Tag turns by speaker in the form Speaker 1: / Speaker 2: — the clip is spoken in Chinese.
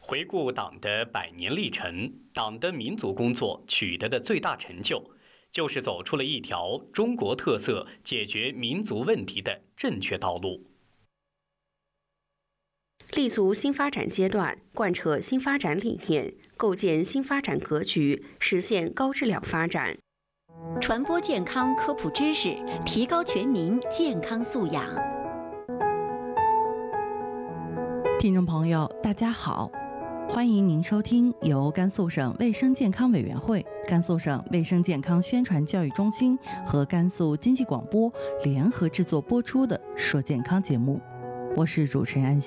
Speaker 1: 回顾党的100年历程，党的民族工作取得的最大成就，就是走出了一条中国特色解决民族问题的正确道路。
Speaker 2: 立足新发展阶段，贯彻新发展理念，构建新发展格局，实现高质量发展。
Speaker 3: 传播健康科普知识，提高全民健康素养。
Speaker 4: 听众朋友，大家好，欢迎您收听由甘肃省卫生健康委员会、甘肃省卫生健康宣传教育中心和甘肃经济广播联合制作播出的《说健康》节目，我是主持人安心。